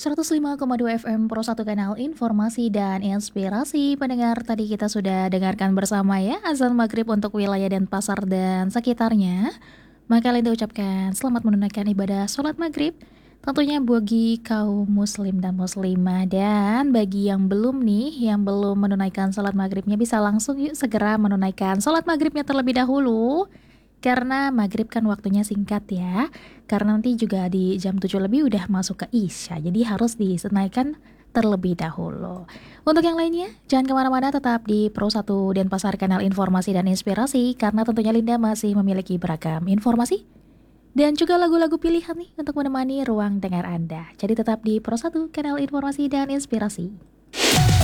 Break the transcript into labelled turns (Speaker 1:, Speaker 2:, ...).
Speaker 1: 105,2 FM Pro 1 Kanal Informasi dan Inspirasi. Pendengar, tadi kita sudah dengarkan bersama ya azan maghrib untuk wilayah Denpasar dan sekitarnya. Maka Linda ucapkan selamat menunaikan ibadah sholat maghrib, tentunya bagi kaum muslim dan muslimah. Dan bagi yang belum nih, yang belum menunaikan sholat maghribnya, bisa langsung yuk segera menunaikan sholat maghribnya terlebih dahulu. Karena maghrib kan waktunya singkat ya. Karena nanti juga di jam 7 lebih udah masuk ke Isya. Jadi harus disenaikan terlebih dahulu. Untuk yang lainnya, jangan kemana-mana, tetap di Pro 1 Denpasar Kanal Informasi dan Inspirasi. Karena tentunya Linda masih memiliki beragam informasi dan juga lagu-lagu pilihan nih untuk menemani ruang dengar Anda. Jadi tetap di Pro 1 Kanal Informasi dan Inspirasi.